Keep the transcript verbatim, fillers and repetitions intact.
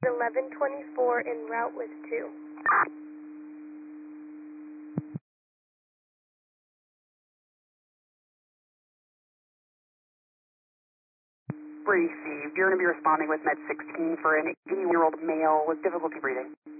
eleven twenty-four en route with two. Received. You're going to be responding with med sixteen for an eighty-year-old male with difficulty breathing.